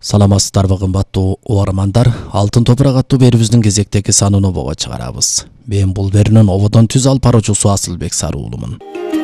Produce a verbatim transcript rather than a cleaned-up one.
Саламатсыздарбы кымбаттуу угармандар, Алтын топурак аттуу берүүбүздүн кезектеги санын обого чыгарабыз. Мен бул берүүнүн ободон түз алып баруучусу Асылбек Сарыуулумун.